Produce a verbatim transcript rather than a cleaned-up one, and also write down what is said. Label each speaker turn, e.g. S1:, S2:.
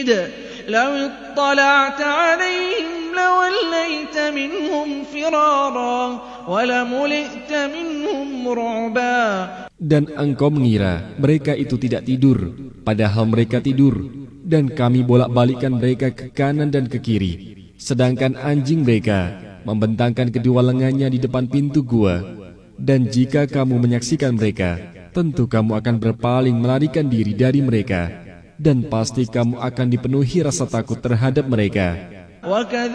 S1: لو اطلعت عليهم لوليت منهم فرارا ولملئت منهم رعبا.
S2: Dan engkau mengira mereka itu tidak tidur, padahal mereka tidur, dan kami bolak-balikkan mereka ke kanan dan ke kiri, sedangkan anjing mereka membentangkan kedua lengannya di depan pintu gua. Dan jika kamu menyaksikan mereka, tentu kamu akan berpaling melarikan diri dari mereka, dan pasti kamu akan dipenuhi rasa takut terhadap mereka.